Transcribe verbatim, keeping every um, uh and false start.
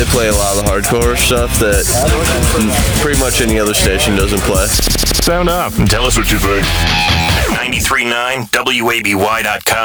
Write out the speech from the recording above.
They play a lot of the hardcore stuff that pretty much any other station doesn't play. Sound up and tell us what you think. ninety-three point nine W A B Y dot com